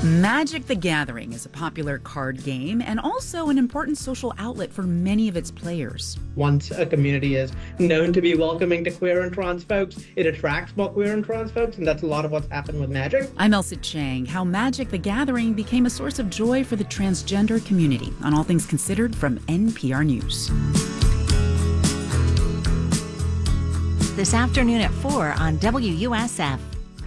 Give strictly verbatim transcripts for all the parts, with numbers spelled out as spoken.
Magic the Gathering is a popular card game and also an important social outlet for many of its players. Once a community is known to be welcoming to queer and trans folks, it attracts more queer and trans folks, and that's a lot of what's happened with Magic. I'm Elsa Chang. How Magic the Gathering became a source of joy for the transgender community on All Things Considered from N P R News. This afternoon at four on W U S F.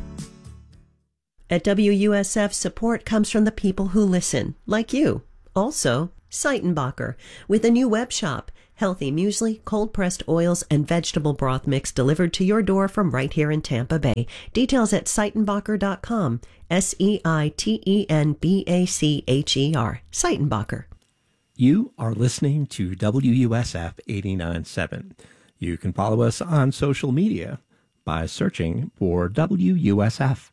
At W U S F, support comes from the people who listen, like you. Also, Seitenbacher, with a new web shop, healthy muesli, cold-pressed oils, and vegetable broth mix delivered to your door from right here in Tampa Bay. Details at seitenbacher dot com, S E I T E N B A C H E R, Seitenbacher. You are listening to W U S F eighty-nine point seven. You can follow us on social media by searching for W U S F.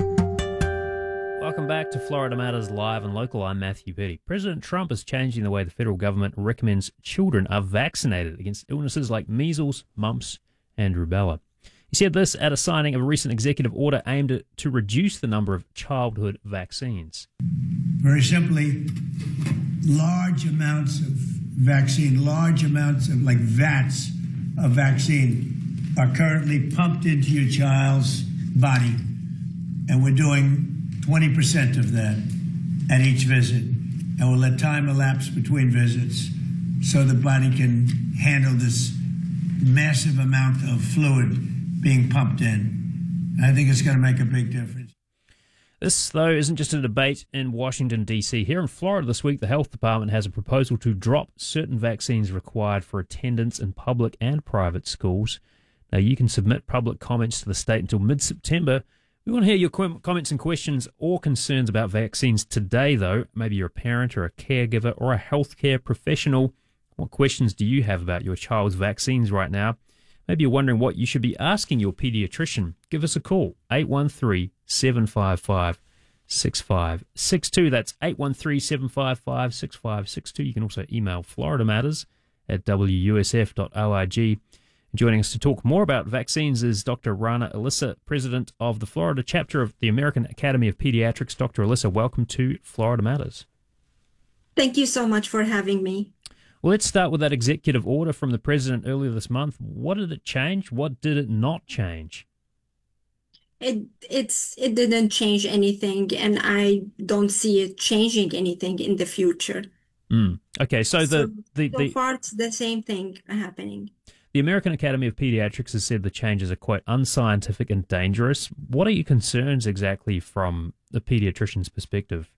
Welcome back to Florida Matters Live and Local. I'm Matthew Petty. President Trump is changing the way the federal government recommends children are vaccinated against illnesses like measles, mumps, and rubella. He said this at a signing of a recent executive order aimed at, to reduce the number of childhood vaccines. Very simply, large amounts of vaccine, large amounts of, like vats of vaccine are currently pumped into your child's body, and we're doing twenty percent of that at each visit, and we'll let time elapse between visits so the body can handle this massive amount of fluid being pumped in. I think it's going to make a big difference. This, though, isn't just a debate in Washington, D C. Here in Florida this week, the health department has a proposal to drop certain vaccines required for attendance in public and private schools. Now, you can submit public comments to the state until mid-September. We want to hear your comments and questions or concerns about vaccines today, though. Maybe you're a parent or a caregiver or a healthcare professional. What questions do you have about your child's vaccines right now? Maybe you're wondering what you should be asking your pediatrician. Give us a call, eight one three, seven five five, six five six two. That's eight one three, seven five five, six five six two. You can also email Florida Matters at w u s f dot org. Joining us to talk more about vaccines is Doctor Rana Elissa, President of the Florida chapter of the American Academy of Pediatrics. Doctor Elissa, welcome to Florida Matters. Thank you so much for having me. Well, let's start with that executive order from the President earlier this month. What did it change? What did it not change? It it's it didn't change anything, and I don't see it changing anything in the future. Mm. Okay, so the So, the, so the far it's the same thing happening. The American Academy of Pediatrics has said the changes are quite unscientific and dangerous. What are your concerns exactly from the pediatrician's perspective?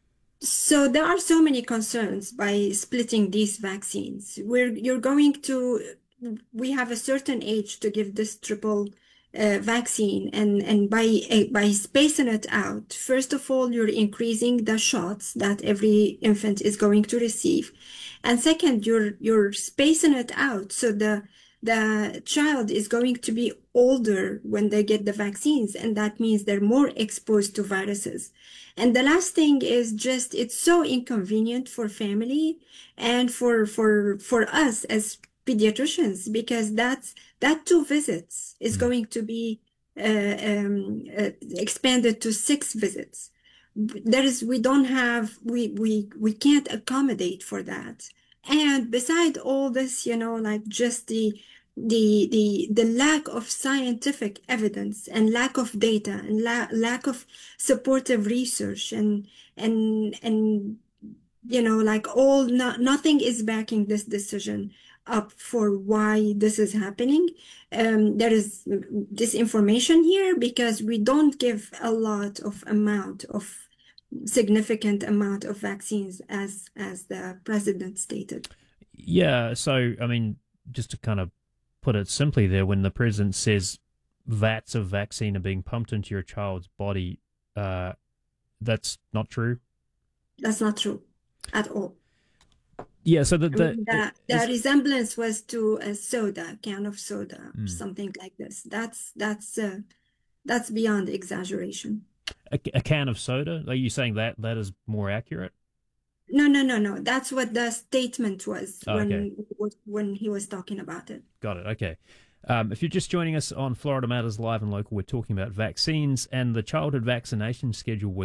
So there are so many concerns by splitting these vaccines. We're you're going to we have a certain age to give this triple uh, vaccine, and and by uh, by spacing it out, first of all, you're increasing the shots that every infant is going to receive, and second, you're you're spacing it out so the the child is going to be older when they get the vaccines, and that means they're more exposed to viruses. And the last thing is just it's so inconvenient for family and for for for us as pediatricians, because that's that two visits is going to be uh, um, uh, expanded to six visits. There is we don't have we we we can't accommodate for that. And beside all this, you know, like just the the the the lack of scientific evidence and lack of data and la lack of supportive research and and and you know, like all no, nothing is backing this decision up for why this is happening. Um, there is disinformation here because we don't give a lot of amount of significant amount of vaccines as as the president stated. Yeah, so I mean, just to kind of put it simply there, when the president says vats of vaccine are being pumped into your child's body, uh, that's not true? That's not true at all. Yeah, so the, the, I mean, the, the is, resemblance was to a soda, can of soda, Mm. something like this. That's that's uh, that's beyond exaggeration. a, a can of soda? Are you saying that that is more accurate? No, no, no, no. That's what the statement was Oh, when okay. when he was talking about it. Got it. Okay. Um, if you're just joining us on Florida Matters Live and Local, we're talking about vaccines and the childhood vaccination schedule with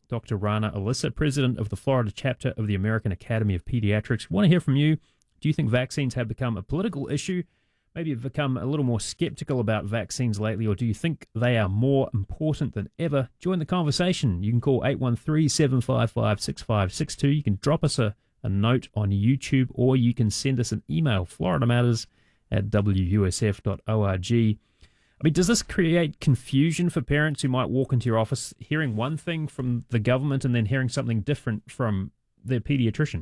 Doctor Rana Alissa, president of the Florida chapter of the American Academy of Pediatrics. Want to hear from you. Do you think vaccines have become a political issue? Maybe you've become a little more skeptical about vaccines lately, or do you think they are more important than ever? Join the conversation. You can call eight one three, seven five five, six five six two. You can drop us a, a note on YouTube, or you can send us an email, florida matters at w u s f dot org. I mean, does this create confusion for parents who might walk into your office hearing one thing from the government and then hearing something different from their pediatrician?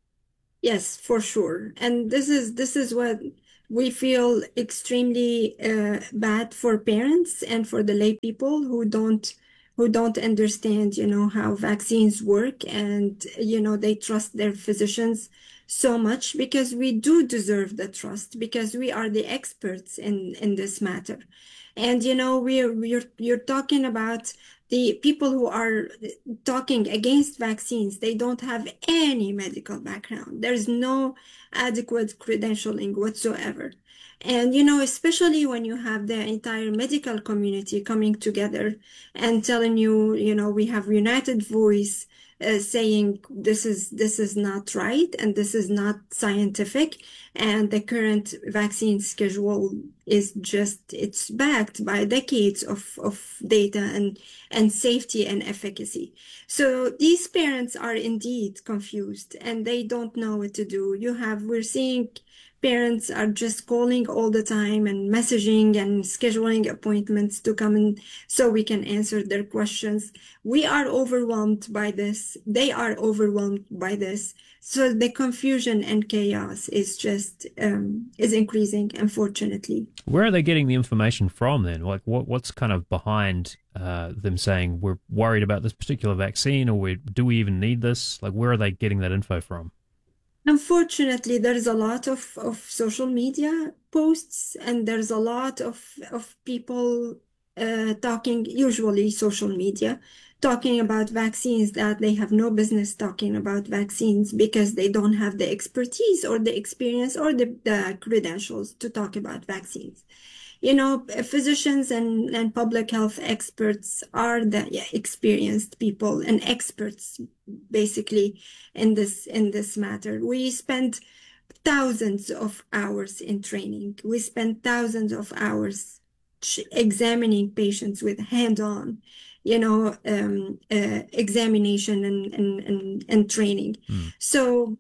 Yes, for sure. And this is this is what we feel extremely uh, bad for parents and for the lay people who don't who don't understand, you know, how vaccines work, and, you know, they trust their physicians so much, because we do deserve the trust, because we are the experts in, in this matter. And, you know, we're, we're, you're talking about the people who are talking against vaccines. They don't have any medical background. There's no adequate credentialing whatsoever. And, you know, especially when you have the entire medical community coming together and telling you, you know, we have united voice uh, saying this is this is not right and this is not scientific, and the current vaccine schedule is just, it's backed by decades of, of data and, and safety and efficacy. So these parents are indeed confused and they don't know what to do. You have, we're seeing parents are just calling all the time and messaging and scheduling appointments to come in so we can answer their questions. We are overwhelmed by this. They are overwhelmed by this. So the confusion and chaos is just, um, is increasing, unfortunately. Where are they getting the information from then? Like what, what's kind of behind uh, them saying we're worried about this particular vaccine, or we, do we even need this? Like where are they getting that info from? Unfortunately, there's a lot of, of social media posts, and there's a lot of, of people uh, talking, usually social media, talking about vaccines that they have no business talking about vaccines, because they don't have the expertise or the experience or the, the credentials to talk about vaccines. You know, physicians and, and public health experts are the yeah, experienced people and experts, basically, in this in this matter. We spend thousands of hours in training. We spend thousands of hours examining patients with hand-on, you know, um, uh, examination and and and, and training. Mm. So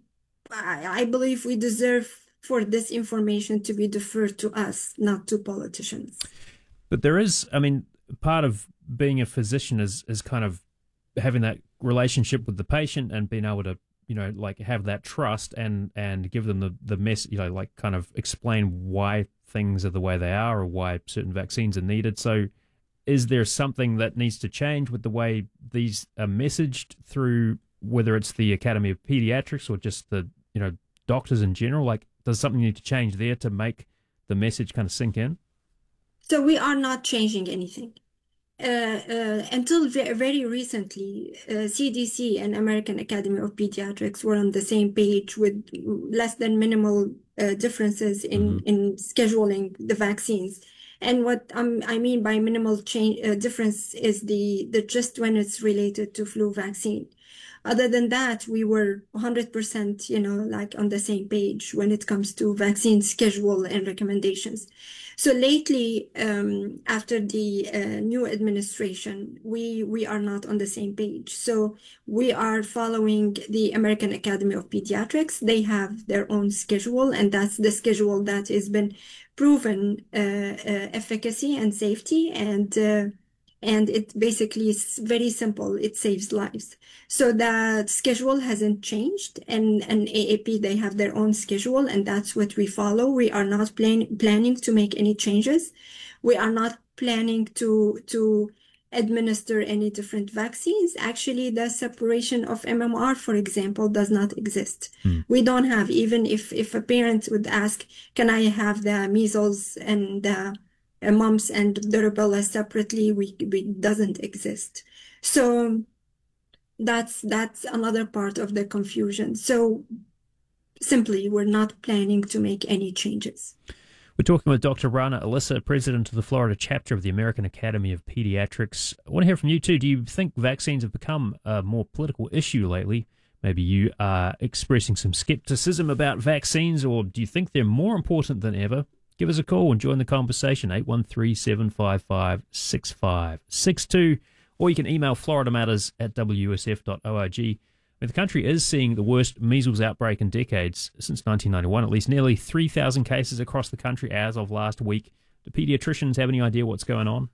I, I believe we deserve for this information to be deferred to us, not to politicians. But there is, I mean, part of being a physician is is kind of having that relationship with the patient and being able to, you know, like have that trust and and give them the the mess, you know, like kind of explain why things are the way they are or why certain vaccines are needed. So is there something that needs to change with the way these are messaged through, whether it's the Academy of Pediatrics or just the, you know, doctors in general? Like, does something need to change there to make the message kind of sink in? So we are not changing anything. Uh, uh, until very, very recently, uh, C D C and American Academy of Pediatrics were on the same page with less than minimal uh, differences in, mm-hmm. in scheduling the vaccines. And what um, I mean by minimal change uh, difference is the, the just when it's related to flu vaccine. Other than that, we were one hundred percent, you know, like on the same page when it comes to vaccine schedule and recommendations. So lately, um, after the uh, new administration, we, we are not on the same page. So we are following the American Academy of Pediatrics. They have their own schedule, and that's the schedule that has been proven uh, uh, efficacy and safety, and uh, and it basically is very simple. It saves lives. So that schedule hasn't changed, and, and A A P, they have their own schedule, and that's what we follow. We are not plan planning to make any changes. We are not planning to, to administer any different vaccines. Actually, the separation of M M R, for example, does not exist. Hmm. We don't have, even if, if a parent would ask, can I have the measles and the uh, mumps and the rubella separately, we, we doesn't exist. So that's, that's another part of the confusion. So simply, we're not planning to make any changes. We're talking with Doctor Rana Alissa, president of the Florida chapter of the American Academy of Pediatrics. I want to hear from you too. Do you think vaccines have become a more political issue lately? Maybe you are expressing some skepticism about vaccines, or do you think they're more important than ever? Give us a call and join the conversation, eight one three, seven five five, six five six two, or you can email florida matters at w s f dot org. The country is seeing the worst measles outbreak in decades, since nineteen ninety-one, at least nearly three thousand cases across the country as of last week. Do pediatricians have any idea what's going on?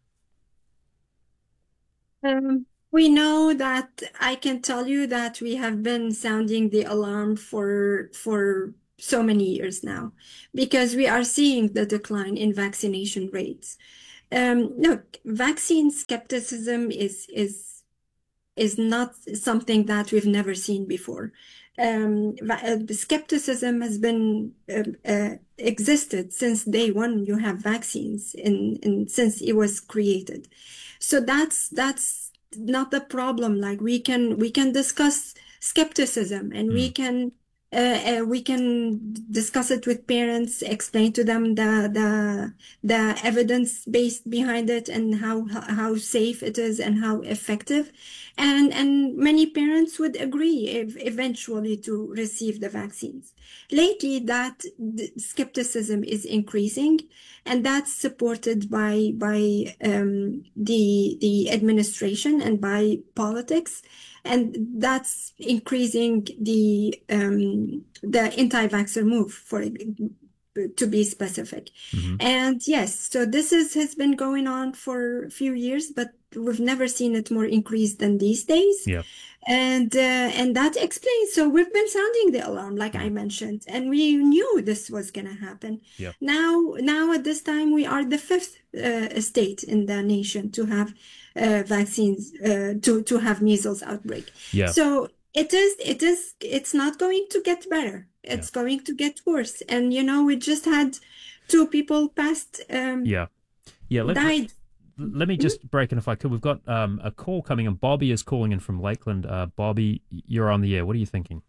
Um, we know that I can tell you that we have been sounding the alarm for for so many years now, because we are seeing the decline in vaccination rates. Um, look, vaccine skepticism is is is not something that we've never seen before. Um, skepticism has been uh, uh, existed since day one. You have vaccines in, in since it was created, so that's that's not the problem. Like we can we can discuss skepticism, and mm. we can uh, uh, we can discuss it with parents, explain to them the the the evidence based behind it, and how how safe it is and how effective. And, and many parents would agree if, eventually to receive the vaccines. Lately, that skepticism is increasing, and that's supported by by um, the the administration and by politics, and that's increasing the um, the anti-vaxxer move, for to be specific. Mm-hmm. And yes, so this is has been going on for a few years, but we've never seen it more increased than these days. Yeah. And uh, and that explains. So we've been sounding the alarm, like mm-hmm. I mentioned, and we knew this was going to happen. Yeah. Now, now at this time, we are the fifth uh, state in the nation to have uh, vaccines uh, to to have measles outbreak. Yeah. So it is it is it's not going to get better. It's yeah. going to get worse. And you know, we just had two people passed. Um, yeah. Yeah. Let, died. Let me just break in if I could. We've got um, a call coming in. Bobby is calling in from Lakeland. Uh, Bobby, you're on the air. What are you thinking?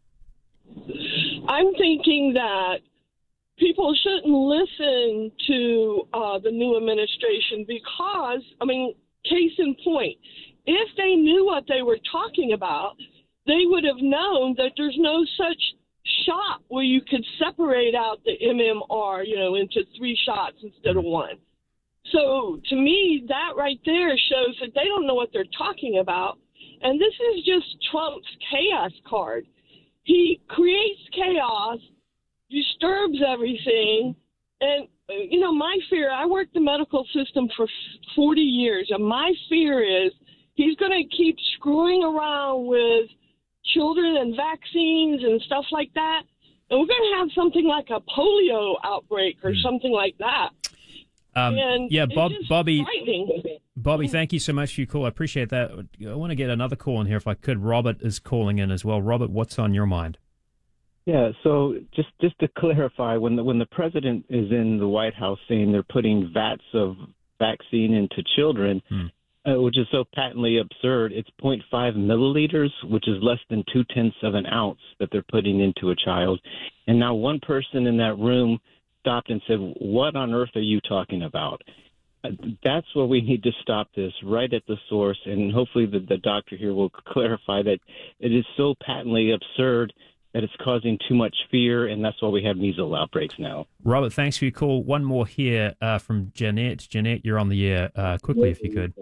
I'm thinking that people shouldn't listen to uh, the new administration because, I mean, case in point, if they knew what they were talking about, they would have known that there's no such shot where you could separate out the M M R, you know, into three shots instead of one. So to me, that right there shows that they don't know what they're talking about. And this is just Trump's chaos card. He creates chaos, disturbs everything. And, you know, my fear, I worked the medical system for forty years, and my fear is he's going to keep screwing around with children and vaccines and stuff like that. And we're going to have something like a polio outbreak or mm. something like that. Um, yeah, Bob, Bobby, frightening. Bobby, thank you so much for your call. I appreciate that. I want to get another call in here if I could. Robert is calling in as well. Robert, what's on your mind? Yeah, so just just to clarify, when the when the president is in the White House saying they're putting vats of vaccine into children, hmm. uh, which is so patently absurd, it's zero point five milliliters, which is less than two tenths of an ounce that they're putting into a child. And now one person in that room stopped and said, "What on earth are you talking about?" Uh, that's where we need to stop this right at the source, and hopefully the, the doctor here will clarify that it is so patently absurd that it's causing too much fear, and that's why we have measles outbreaks now. Robert, thanks for your call. One more here uh, from Jeanette. Jeanette, you're on the air. Uh, quickly, if you could.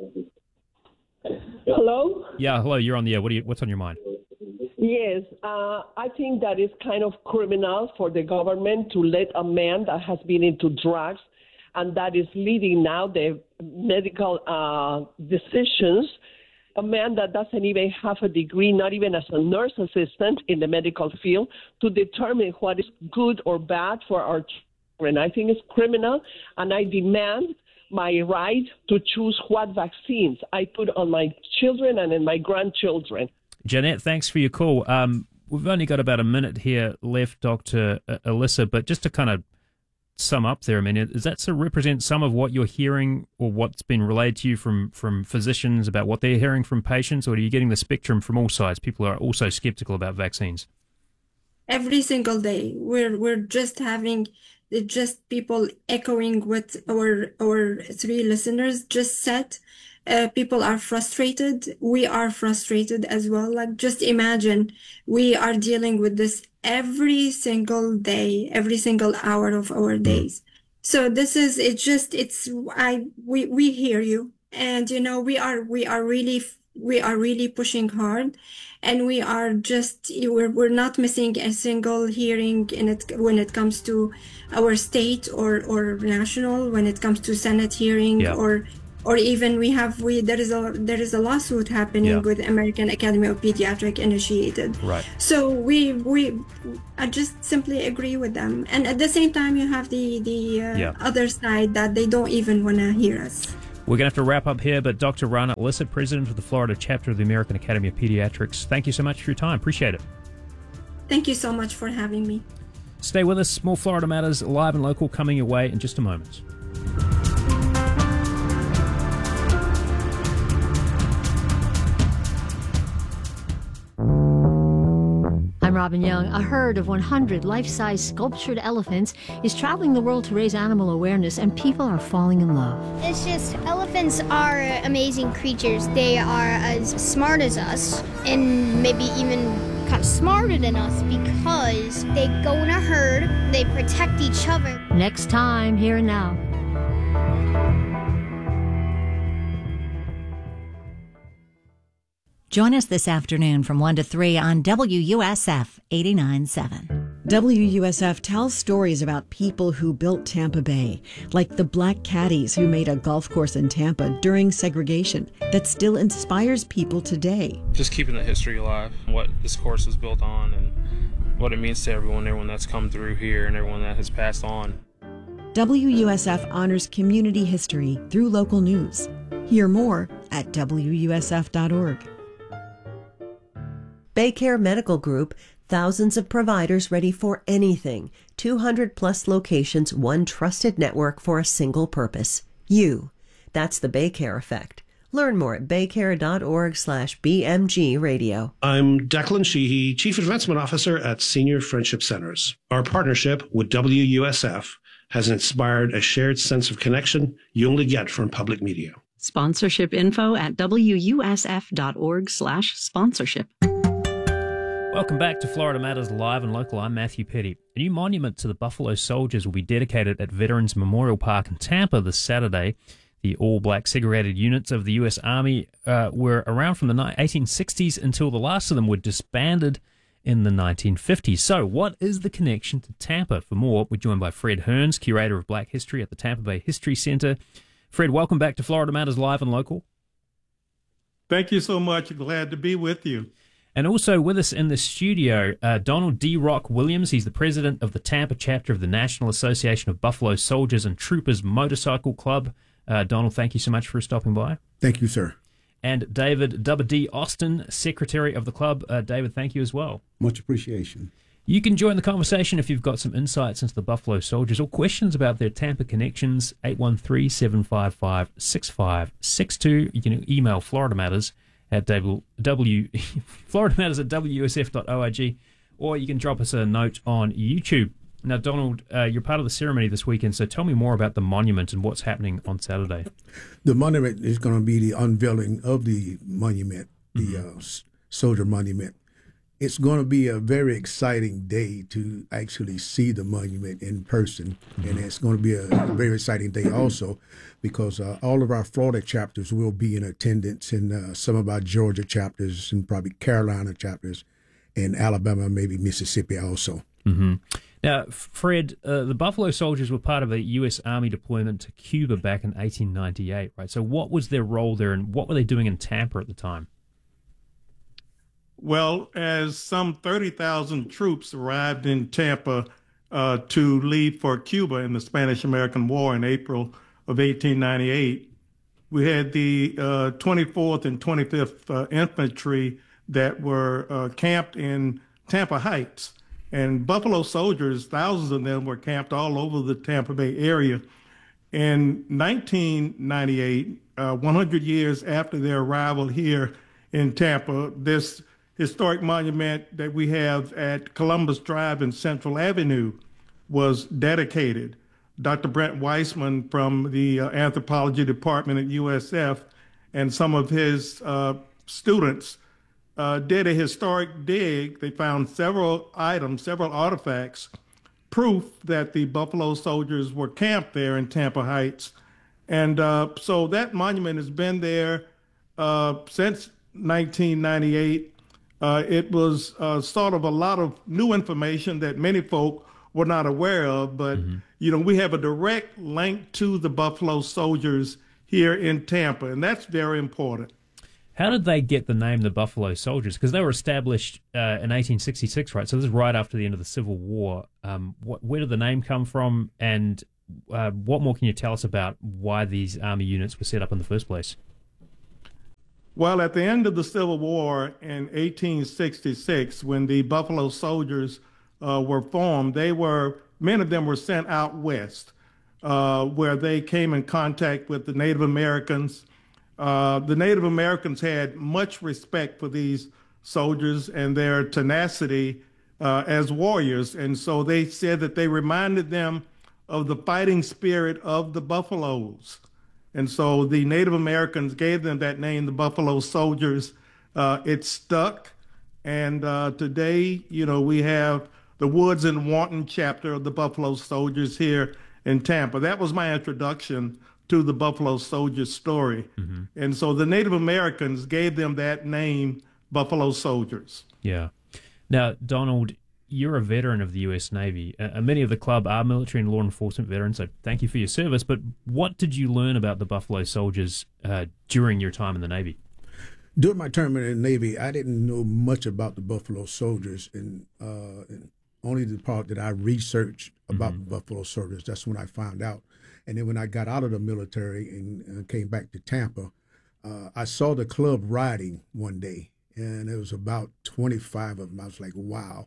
Hello? Yeah, hello, you're on the air. What do you, what's on your mind? Yes, uh, I think that it's kind of criminal for the government to let a man that has been into drugs and that is leading now the medical uh, decisions, a man that doesn't even have a degree, not even as a nurse assistant in the medical field, to determine what is good or bad for our children. I think it's criminal, and I demand my right to choose what vaccines I put on my children and in my grandchildren. Jeanette, thanks for your call. Um, we've only got about a minute here left, Doctor Alissa, but just to kind of sum up there, I mean, does that sort of represent some of what you're hearing or what's been relayed to you from, from physicians about what they're hearing from patients, or are you getting the spectrum from all sides? People are also skeptical about vaccines. Every single day, we're we're just having It just people echoing what our our three listeners just said. Uh, people are frustrated. We are frustrated as well. Like, just imagine we are dealing with this every single day, every single hour of our days. So this is, it's just, it's, I, we, we hear you. And, you know, we are, we are really, we are really pushing hard, and we are just, we're, we're not missing a single hearing in it when it comes to our state or, or national, when it comes to Senate hearing, yeah. or, or even we have, we, there is a, there is a lawsuit happening yeah. with American Academy of Pediatrics initiated. Right. So we, we, I just simply agree with them. And at the same time, you have the, the uh, yeah. other side that they don't even want to hear us. We're going to have to wrap up here, but Doctor Rana Alisser, President of the Florida chapter of the American Academy of Pediatrics, thank you so much for your time. Appreciate it. Thank you so much for having me. Stay with us. More Florida Matters, live and local, coming your way in just a moment. I'm Robin Young. A herd of one hundred life-size sculptured elephants is traveling the world to raise animal awareness, and people are falling in love. It's just, elephants are amazing creatures. They are as smart as us, and maybe even kind of smarter than us, because they go in a herd, they protect each other. Next time, Here and Now. Join us this afternoon from one to three on W U S F eighty-nine point seven. W U S F tells stories about people who built Tampa Bay, like the Black Caddies who made a golf course in Tampa during segregation that still inspires people today. Just keeping the history alive, what this course was built on, and what it means to everyone, everyone that's come through here and everyone that has passed on. W U S F honors community history through local news. Hear more at W U S F dot org. Baycare Medical Group, thousands of providers ready for anything. two hundred plus locations, one trusted network for a single purpose. You. That's the Baycare effect. Learn more at baycare.org slash BMG radio. I'm Declan Sheehy, Chief Advancement Officer at Senior Friendship Centers. Our partnership with W U S F has inspired a shared sense of connection you only get from public media. Sponsorship info at W U S F dot org slash sponsorship. Welcome back to Florida Matters Live and Local. I'm Matthew Petty. A new monument to the Buffalo Soldiers will be dedicated at Veterans Memorial Park in Tampa this Saturday. The all-black segregated units of the U S Army uh, were around from the eighteen sixties until the last of them were disbanded in the nineteen fifties. So what is the connection to Tampa? For more, we're joined by Fred Hearns, Curator of Black History at the Tampa Bay History Center. Fred, welcome back to Florida Matters Live and Local. Thank you so much. Glad to be with you. And also with us in the studio, uh, Donald D. Rock Williams. He's the president of the Tampa chapter of the National Association of Buffalo Soldiers and Troopers Motorcycle Club. Uh, Donald, thank you so much for stopping by. Thank you, sir. And David Dubba D. Austin, secretary of the club. Uh, David, thank you as well. Much appreciation. You can join the conversation if you've got some insights into the Buffalo Soldiers or questions about their Tampa connections. eight one three, seven five five, six five six two. You can email Florida Matters at w, w Florida Matters at W U S F dot org, or you can drop us a note on YouTube. Now, Donald, uh, you're part of the ceremony this weekend, so tell me more about the monument and what's happening on Saturday. The monument is going to be the unveiling of the monument, the mm-hmm. uh, soldier monument. It's going to be a very exciting day to actually see the monument in person, mm-hmm. and it's going to be a very exciting day also because uh, all of our Florida chapters will be in attendance, and uh, some of our Georgia chapters and probably Carolina chapters, and Alabama, maybe Mississippi also. Mm-hmm. Now, Fred, uh, the Buffalo Soldiers were part of a U S Army deployment to Cuba back in eighteen ninety-eight, right? So what was their role there, and what were they doing in Tampa at the time? Well, as some thirty thousand troops arrived in Tampa uh, to leave for Cuba in the Spanish-American War in April of eighteen ninety-eight, we had the uh, twenty-fourth and twenty-fifth uh, Infantry that were uh, camped in Tampa Heights. And Buffalo Soldiers, thousands of them were camped all over the Tampa Bay area. In nineteen ninety-eight, uh, one hundred years after their arrival here in Tampa, this historic monument that we have at Columbus Drive and Central Avenue was dedicated. Doctor Brent Weissman from the uh, anthropology department at U S F and some of his uh, students uh, did a historic dig. They found several items, several artifacts, proof that the Buffalo Soldiers were camped there in Tampa Heights. And uh, so that monument has been there uh, since nineteen ninety-eight. Uh, it was uh, sort of a lot of new information that many folk were not aware of, but, mm-hmm. you know, we have a direct link to the Buffalo Soldiers here in Tampa, and that's very important. How did they get the name the Buffalo Soldiers? Because they were established uh, in eighteen sixty-six, right? So this is right after the end of the Civil War. Um, what, where did the name come from, and uh, what more can you tell us about why these Army units were set up in the first place? Well, at the end of the Civil War in eighteen sixty-six, when the Buffalo Soldiers uh, were formed, they were many of them were sent out west, uh, where they came in contact with the Native Americans. Uh, the Native Americans had much respect for these soldiers and their tenacity uh, as warriors, and so they said that they reminded them of the fighting spirit of the Buffaloes. And so the Native Americans gave them that name, the Buffalo Soldiers. Uh, it stuck. And uh, today, you know, we have the Woods and Wanton chapter of the Buffalo Soldiers here in Tampa. That was my introduction to the Buffalo Soldiers story. Mm-hmm. And so the Native Americans gave them that name, Buffalo Soldiers. Yeah. Now, Donald, you're a veteran of the U S Navy. Uh, many of the club are military and law enforcement veterans, so thank you for your service. But what did you learn about the Buffalo Soldiers uh, during your time in the Navy? During my term in the Navy, I didn't know much about the Buffalo Soldiers, and, uh, and only the part that I researched about mm-hmm. the Buffalo Soldiers, that's when I found out. And then when I got out of the military and uh, came back to Tampa, uh, I saw the club riding one day, and it was about twenty-five of them. I was like, wow.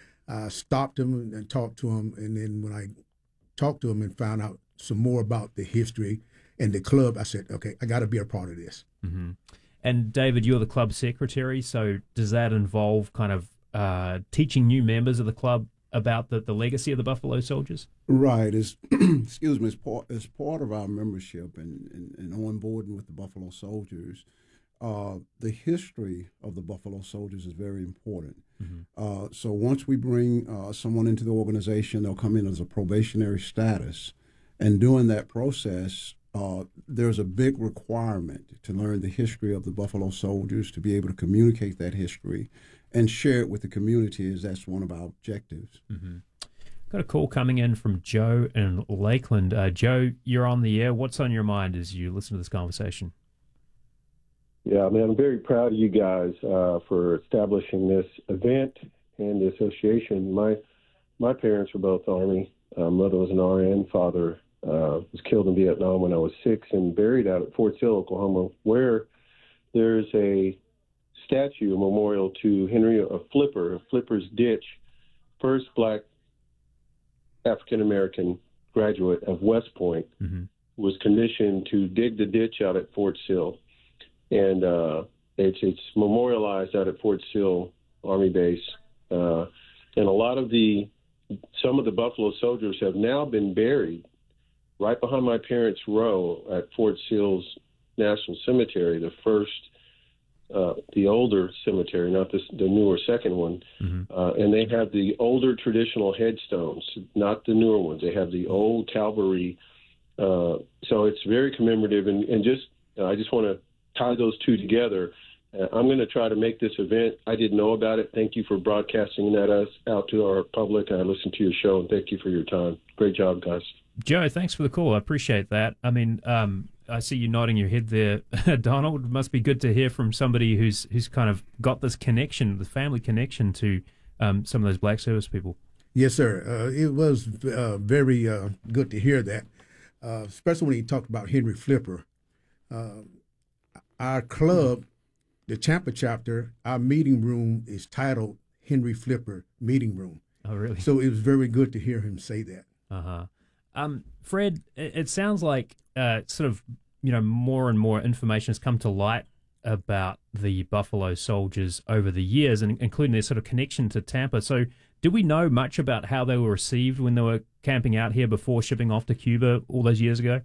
I stopped them and talked to them, and then when I talked to them and found out some more about the history and the club, I said, okay, I got to be a part of this. Mm-hmm. And David, you're the club secretary, so does that involve kind of uh, teaching new members of the club about the, the legacy of the Buffalo Soldiers? Right. It's, excuse me, it's part, it's part of our membership and, and, and onboarding with the Buffalo Soldiers. Uh, the history of the Buffalo Soldiers is very important. Mm-hmm. Uh, so once we bring uh, someone into the organization, they'll come in as a probationary status. And during that process, uh, there's a big requirement to learn the history of the Buffalo Soldiers, to be able to communicate that history and share it with the community, as that's one of our objectives. Mm-hmm. Got a call coming in from Joe in Lakeland. Uh, Joe, you're on the air. What's on your mind as you listen to this conversation? Yeah, I mean, I'm very proud of you guys uh, for establishing this event and the association. My my parents were both Army. Uh, mother was an R N. Father uh, was killed in Vietnam when I was six and buried out at Fort Sill, Oklahoma, where there's a statue, a memorial to Henry a Flipper, a Flipper's Ditch, first black African-American graduate of West Point, mm-hmm. was commissioned to dig the ditch out at Fort Sill. And uh, it's it's memorialized out at Fort Sill Army Base, uh, and a lot of the some of the Buffalo Soldiers have now been buried right behind my parents' row at Fort Sill's National Cemetery, the first, uh, the older cemetery, not this, the newer second one. Mm-hmm. Uh, and they have the older traditional headstones, not the newer ones. They have the old cavalry. Uh, so it's very commemorative, and, and just uh, I just want to tie those two together. Uh, I'm going to try to make this event. I didn't know about it. Thank you for broadcasting that us out to our public. I listened to your show, and thank you for your time. Great job, guys. Joe, thanks for the call. I appreciate that. I mean, um, I see you nodding your head there, Donald. It must be good to hear from somebody who's who's kind of got this connection, the family connection to um, some of those black service people. Yes, sir. Uh, it was uh, very uh, good to hear that, uh, especially when he talked about Henry Flipper. Uh, Our club, the Tampa chapter, our meeting room is titled Henry Flipper Meeting Room. Oh, really? So it was very good to hear him say that. Uh-huh. Um, Fred, it, it sounds like uh, sort of, you know, more and more information has come to light about the Buffalo Soldiers over the years, and including their sort of connection to Tampa. So Do we know much about how they were received when they were camping out here before shipping off to Cuba all those years ago?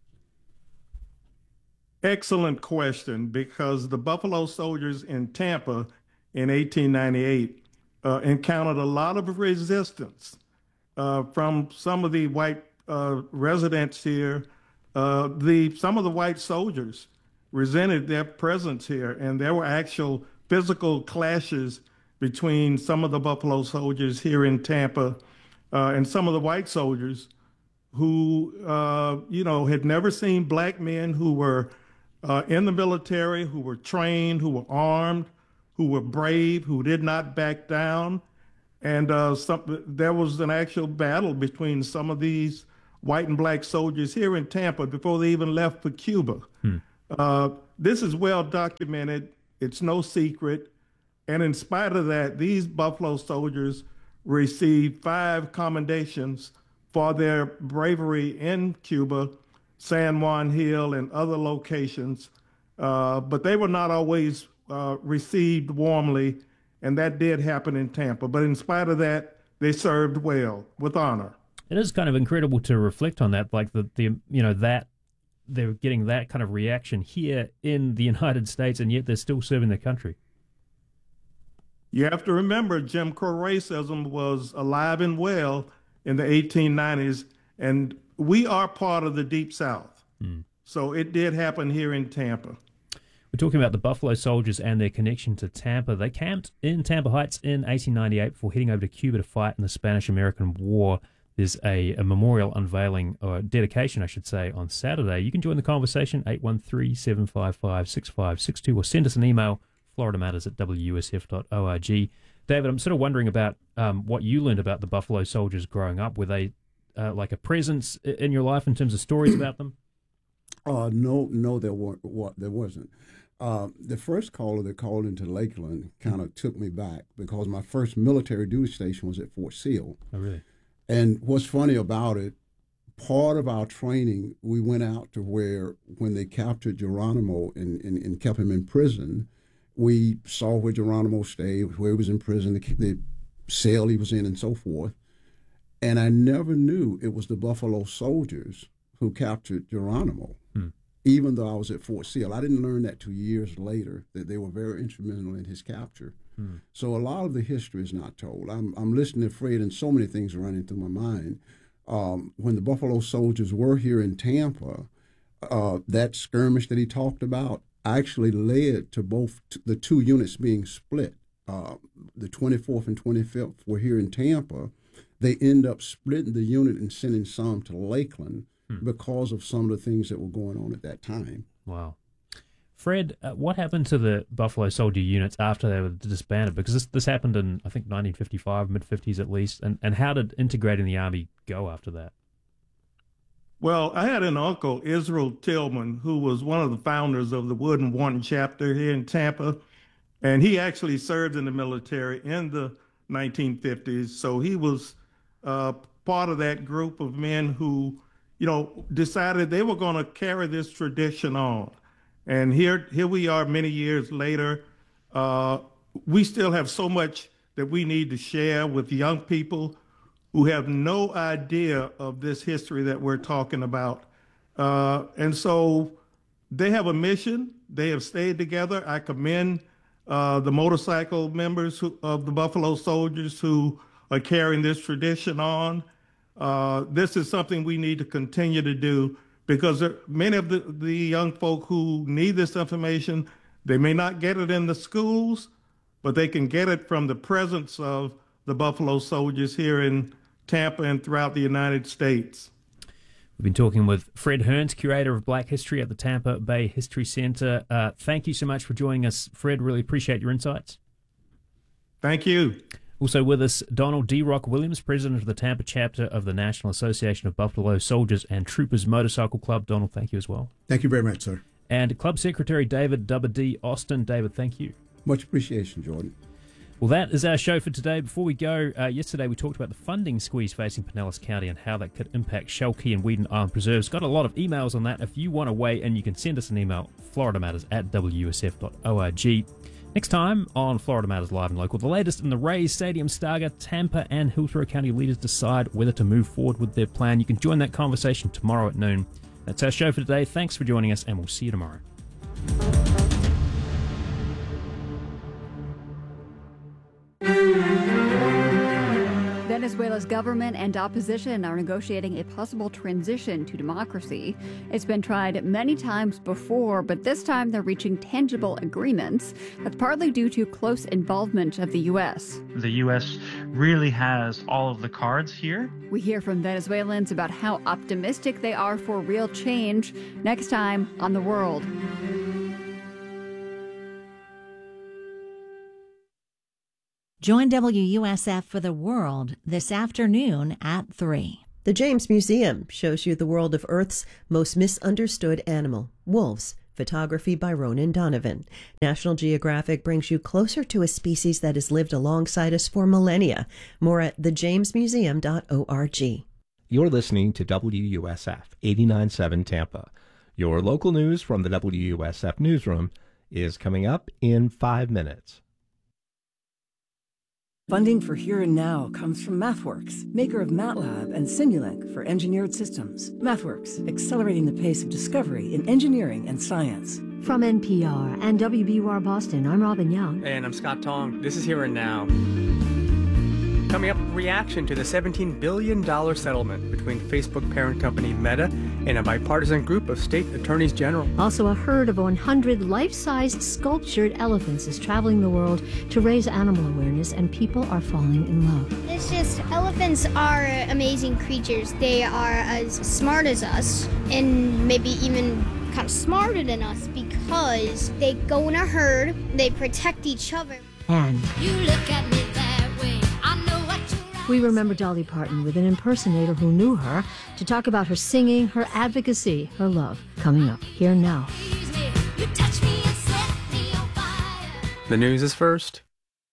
Excellent question, because the Buffalo Soldiers in Tampa in eighteen ninety-eight uh, encountered a lot of resistance uh, from some of the white uh, residents here. Uh, the some of the white soldiers resented their presence here, and there were actual physical clashes between some of the Buffalo Soldiers here in Tampa uh, and some of the white soldiers who, uh, you know, had never seen black men who were uh, in the military, who were trained, who were armed, who were brave, who did not back down. And uh, some, there was an actual battle between some of these white and black soldiers here in Tampa before they even left for Cuba. Hmm. Uh, this is well documented. It's no secret. And in spite of that, these Buffalo Soldiers received five commendations for their bravery in Cuba, San Juan Hill, and other locations. Uh, but they were not always uh, received warmly, and that did happen in Tampa. But in spite of that, they served well, with honor. It is kind of incredible to reflect on that, like the, the you know, that they're getting that kind of reaction here in the United States, and yet they're still serving their country. You have to remember, Jim Crow racism was alive and well in the eighteen nineties, and we are part of the Deep South. Mm. So it did happen here in Tampa. We're talking about the Buffalo Soldiers and their connection to Tampa. They camped in Tampa Heights in eighteen ninety-eight before heading over to Cuba to fight in the Spanish-American War. There's a, a memorial unveiling, or dedication, I should say, on Saturday. You can join the conversation, eight one three, seven five five, six five six two, or send us an email, florida matters at w u s f dot org. David, I'm sort of wondering about um, what you learned about the Buffalo Soldiers growing up. Were they uh, like a presence in your life in terms of stories about them? Uh, no, no, there weren't. What there wasn't. Uh, the first caller that called into Lakeland kind of took me back, because my first military duty station was at Fort Sill. Oh, really? And what's funny about it, part of our training, we went out to where, when they captured Geronimo and, and, and kept him in prison, we saw where Geronimo stayed, where he was in prison, the, the cell he was in, and so forth. And I never knew it was the Buffalo Soldiers who captured Geronimo, hmm. even though I was at Fort Sill. I didn't learn that till years later, that they were very instrumental in his capture. Hmm. So a lot of the history is not told. I'm, I'm listening to Fred, and so many things are running through my mind. Um, when the Buffalo Soldiers were here in Tampa, uh, that skirmish that he talked about actually led to both t- the two units being split. Uh, the twenty-fourth and twenty-fifth were here in Tampa. They end up splitting the unit and sending some to Lakeland hmm. because of some of the things that were going on at that time. Wow. Fred, uh, what happened to the Buffalo Soldier units after they were disbanded? Because this this happened in, I think, nineteen fifty-five, mid-fifties at least. And, and how did integrating the Army go after that? Well, I had an uncle, Israel Tillman, who was one of the founders of the Wood and Warren chapter here in Tampa. And he actually served in the military in the nineteen fifties. So he was uh, part of that group of men who, you know, decided they were going to carry this tradition on. And here, here we are many years later. Uh, we still have so much that we need to share with young people who have no idea of this history that we're talking about. Uh, and so they have a mission. They have stayed together. I commend uh, the motorcycle members who, of the Buffalo Soldiers who are carrying this tradition on. Uh, this is something we need to continue to do, because there, many of the, the young folk who need this information, they may not get it in the schools, but they can get it from the presence of the Buffalo Soldiers here in Tampa and throughout the United States. We've been talking with Fred Hearns, Curator of Black History at the Tampa Bay History Center. Uh, thank you so much for joining us, Fred. Really appreciate your insights. Thank you. Also with us, Donald D. Rock Williams, President of the Tampa chapter of the National Association of Buffalo Soldiers and Troopers Motorcycle Club. Donald, thank you as well. Thank you very much, sir. And Club Secretary David Dubba D. Austin. David, thank you. Much appreciation, Jordan. Well, that is our show for today. Before we go, uh, yesterday we talked about the funding squeeze facing Pinellas County and how that could impact Shell Key and Whedon Island Preserves. Got a lot of emails on that. If you want to weigh in, you can send us an email, florida matters at w u s f dot org. Next time on Florida Matters Live and Local, the latest in the Rays Stadium saga. Tampa and Hillsborough County leaders decide whether to move forward with their plan. You can join that conversation tomorrow at noon. That's our show for today. Thanks for joining us, and we'll see you tomorrow. Venezuela's government and opposition are negotiating a possible transition to democracy. It's been tried many times before, but this time they're reaching tangible agreements. That's partly due to close involvement of the U S. The U S really has all of the cards here. We hear from Venezuelans about how optimistic they are for real change next time on The World. Join W U S F for The World this afternoon at three. The James Museum shows you the world of Earth's most misunderstood animal, wolves. Photography by Ronan Donovan. National Geographic brings you closer to a species that has lived alongside us for millennia. More at the james museum dot org. You're listening to W U S F eighty-nine point seven Tampa. Your local news from the W U S F newsroom is coming up in five minutes. Funding for Here and Now comes from MathWorks, maker of MATLAB and Simulink for engineered systems. MathWorks, accelerating the pace of discovery in engineering and science. From N P R and W B U R Boston, I'm Robin Young. And I'm Scott Tong. This is Here and Now. Coming up, reaction to the seventeen billion dollars settlement between Facebook parent company Meta and a bipartisan group of state attorneys general. Also, a herd of one hundred life-sized sculptured elephants is traveling the world to raise animal awareness, and people are falling in love. It's just, elephants are amazing creatures. They are as smart as us, and maybe even kind of smarter than us, because they go in a herd, they protect each other. And You look at me that way, I know what you're we remember Dolly Parton with an impersonator who knew her to talk about her singing, her advocacy, her love. Coming up Here and Now. The news is first.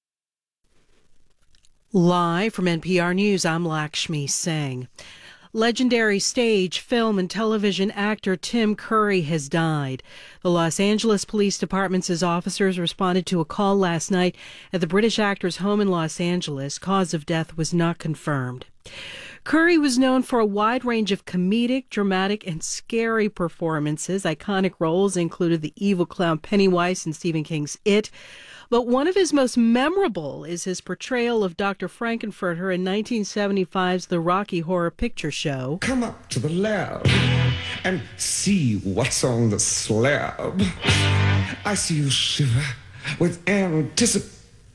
Live from N P R News, I'm Lakshmi Singh. Legendary stage, film, and television actor Tim Curry has died. The Los Angeles Police Department's officers responded to a call last night at the British actor's home in Los Angeles. Cause of death was not confirmed. Curry was known for a wide range of comedic, dramatic, and scary performances. Iconic roles included the evil clown Pennywise in Stephen King's It. But one of his most memorable is his portrayal of Doctor Frankenfurter in nineteen seventy-five's The Rocky Horror Picture Show. Come up to the lab and see what's on the slab. I see you shiver with anticipation.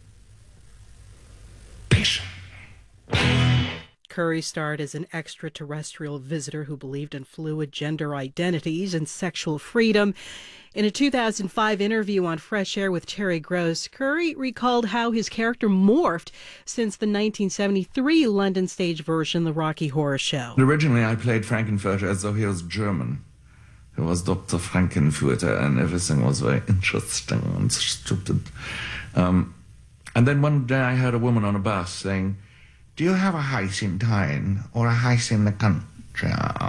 Curry starred as an extraterrestrial visitor who believed in fluid gender identities and sexual freedom. In a two thousand five interview on Fresh Air with Terry Gross, Curry recalled how his character morphed since the nineteen seventy-three London stage version, The Rocky Horror Show. Originally, I played Frankenfurter as though he was German. He was Doctor Frankenfurter, and everything was very interesting and stupid. Um, and then one day I heard a woman on a bus saying, "Do you have a house in town or a house in the country?"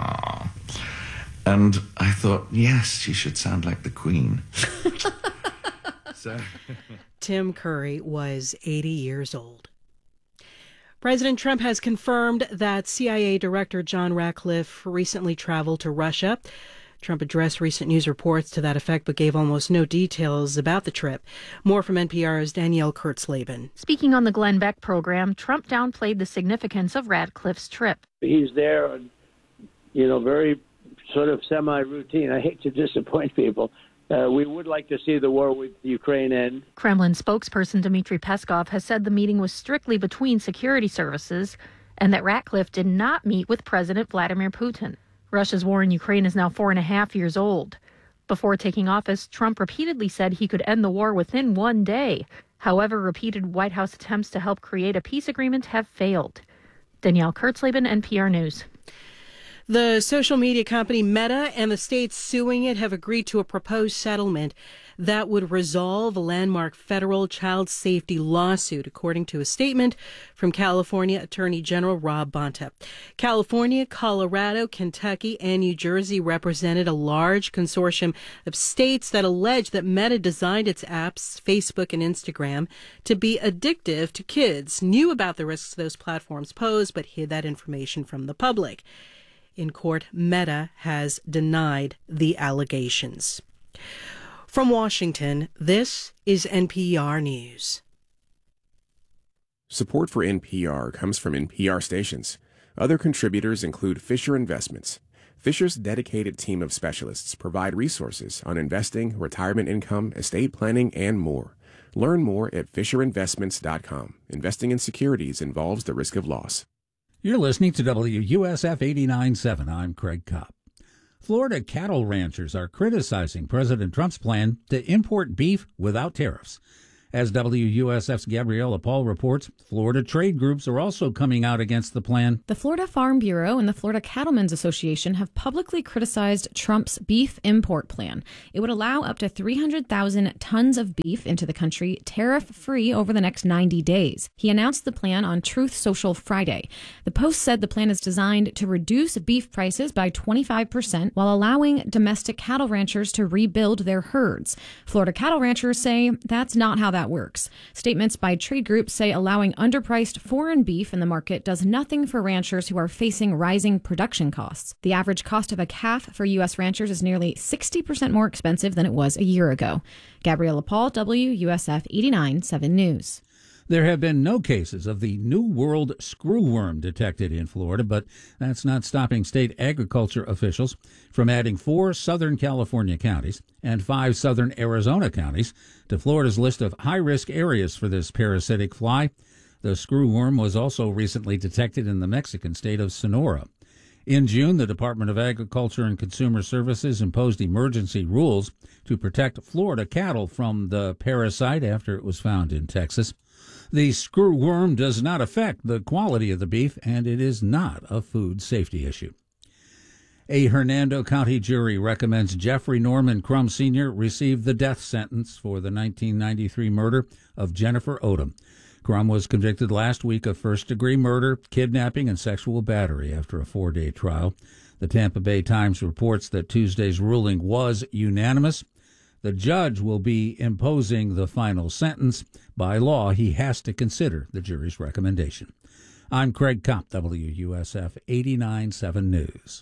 And I thought, yes, she should sound like the Queen. so. Tim Curry was eighty years old. President Trump has confirmed that C I A Director John Ratcliffe recently traveled to Russia. Trump addressed recent news reports to that effect, but gave almost no details about the trip. More from N P R's Danielle Kurtzleben. Speaking on the Glenn Beck program, Trump downplayed the significance of Ratcliffe's trip. He's there, you know, very sort of semi-routine. I hate to disappoint people. Uh, we would like to see the war with Ukraine end. Kremlin spokesperson Dmitry Peskov has said the meeting was strictly between security services and that Ratcliffe did not meet with President Vladimir Putin. Russia's war in Ukraine is now four and a half years old. Before taking office, Trump repeatedly said he could end the war within one day. However, repeated White House attempts to help create a peace agreement have failed. Danielle Kurtzleben, N P R News. The social media company Meta and the states suing it have agreed to a proposed settlement that would resolve a landmark federal child safety lawsuit, according to a statement from California Attorney General Rob Bonta. California, Colorado, Kentucky, and New Jersey represented a large consortium of states that allege that Meta designed its apps, Facebook and Instagram, to be addictive to kids, knew about the risks those platforms pose, but hid that information from the public. In court, Meta has denied the allegations. From Washington, this is N P R News. Support for N P R comes from N P R stations. Other contributors include Fisher Investments. Fisher's dedicated team of specialists provide resources on investing, retirement income, estate planning, and more. Learn more at fisher investments dot com. Investing in securities involves the risk of loss. You're listening to W U S F eighty-nine point seven. I'm Craig Kopp. Florida cattle ranchers are criticizing President Trump's plan to import beef without tariffs. As W U S F's Gabriella Paul reports, Florida trade groups are also coming out against the plan. The Florida Farm Bureau and the Florida Cattlemen's Association have publicly criticized Trump's beef import plan. It would allow up to three hundred thousand tons of beef into the country tariff-free over the next ninety days. He announced the plan on Truth Social Friday. The Post said the plan is designed to reduce beef prices by twenty-five percent while allowing domestic cattle ranchers to rebuild their herds. Florida cattle ranchers say that's not how that works. Statements by trade groups say allowing underpriced foreign beef in the market does nothing for ranchers who are facing rising production costs. The average cost of a calf for U S ranchers is nearly sixty percent more expensive than it was a year ago. Gabriella Paul, W U S F eighty-nine point seven News. There have been no cases of the New World screwworm detected in Florida, but that's not stopping state agriculture officials from adding four Southern California counties and five Southern Arizona counties to Florida's list of high-risk areas for this parasitic fly. The screwworm was also recently detected in the Mexican state of Sonora. In June, the Department of Agriculture and Consumer Services imposed emergency rules to protect Florida cattle from the parasite after it was found in Texas. The screwworm does not affect the quality of the beef, and it is not a food safety issue. A Hernando County jury recommends Jeffrey Norman Crum Senior receive the death sentence for the nineteen ninety-three murder of Jennifer Odom. Crum was convicted last week of first-degree murder, kidnapping, and sexual battery after a four-day trial. The Tampa Bay Times reports that Tuesday's ruling was unanimous. The judge will be imposing the final sentence. By law, he has to consider the jury's recommendation. I'm Craig Kopp, W U S F eighty-nine point seven News.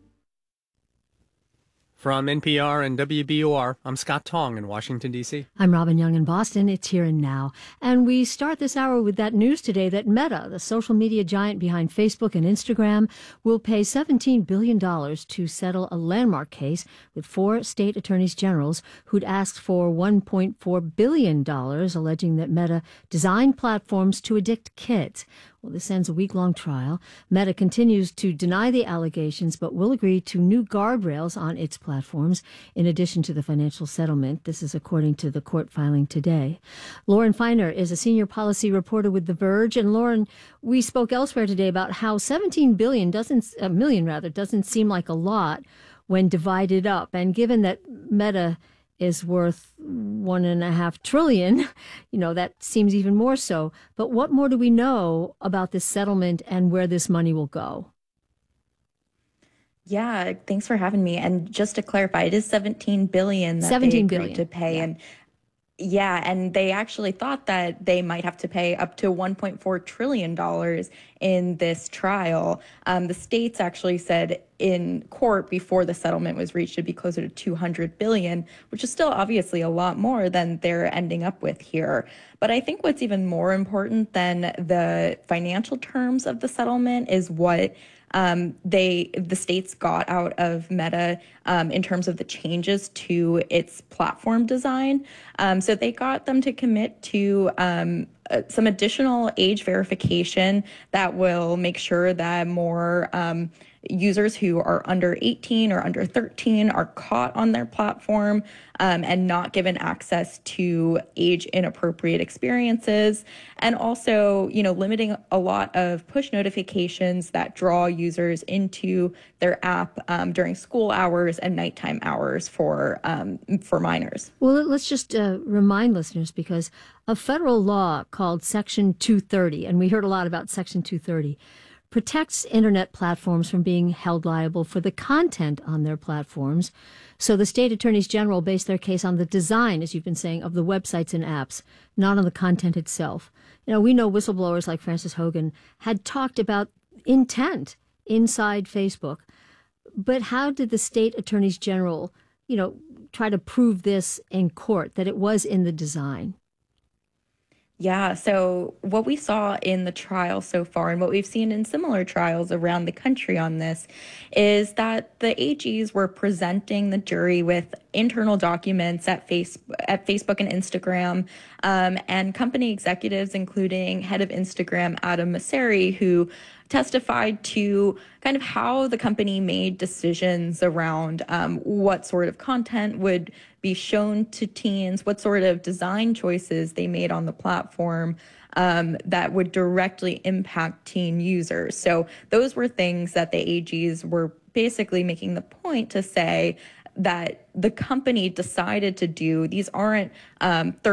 From N P R and W B U R, I'm Scott Tong in Washington, D C I'm Robin Young in Boston. It's Here and Now. And we start this hour with that news today that Meta, the social media giant behind Facebook and Instagram, will pay seventeen billion dollars to settle a landmark case with four state attorneys generals who'd asked for one point four billion dollars, alleging that Meta designed platforms to addict kids. Well, this ends a week-long trial. Meta continues to deny the allegations, but will agree to new guardrails on its platforms, in addition to the financial settlement. This is according to the court filing today. Lauren Feiner is a senior policy reporter with The Verge. And Lauren, we spoke elsewhere today about how seventeen billion dollars doesn't, a million rather, doesn't seem like a lot when divided up. And given that Meta is worth one and a half trillion, you know, that seems even more so. But what more do we know about this settlement and where this money will go? Yeah, thanks for having me. And just to clarify, it is seventeen billion that seventeen they agreed billion to pay. Yeah. And yeah, and they actually thought that they might have to pay up to one point four trillion dollars in this trial. Um, the states actually said in court before the settlement was reached it'd be closer to two hundred billion dollars, which is still obviously a lot more than they're ending up with here. But I think what's even more important than the financial terms of the settlement is what Um, they, the states got out of Meta um, in terms of the changes to its platform design. Um, so they got them to commit to um, uh, some additional age verification that will make sure that more um, users who are under eighteen or under thirteen are caught on their platform um, and not given access to age inappropriate experiences, and also, you know, limiting a lot of push notifications that draw users into their app um, during school hours and nighttime hours for um, for minors. Well, let's just uh, remind listeners, because a federal law called Section two thirty, and we heard a lot about Section two thirty, protects internet platforms from being held liable for the content on their platforms. So the state attorneys general based their case on the design, as you've been saying, of the websites and apps, not on the content itself. You know, we know whistleblowers like Frances Hogan had talked about intent inside Facebook. But how did the state attorneys general, you know, try to prove this in court, that it was in the design? Yeah, so what we saw in the trial so far, and what we've seen in similar trials around the country on this, is that the A Gs were presenting the jury with internal documents at face at Facebook and Instagram, um, and company executives, including head of Instagram Adam Mosseri, who testified to kind of how the company made decisions around um, what sort of content would be shown to teens, what sort of design choices they made on the platform um, that would directly impact teen users. So those were things that the A Gs were basically making the point to say that the company decided to do. These aren't um, third